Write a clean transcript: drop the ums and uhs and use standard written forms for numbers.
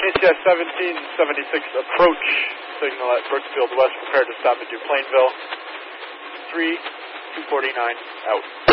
KCS 1776 approach signal at Brooksfield West, prepared to stop at Duplainville. 3249 out.